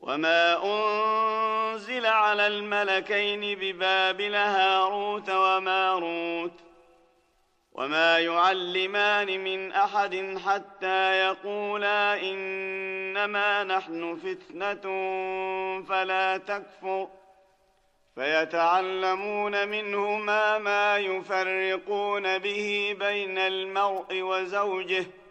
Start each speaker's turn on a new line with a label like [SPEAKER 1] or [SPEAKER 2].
[SPEAKER 1] وما أنزل على الملكين ببابل هاروت وماروت وما يعلمان من أحد حتى يقولا إنما نحن فتنة فلا تكفر فيتعلمون منهما ما يفرقون به بين المرء وزوجه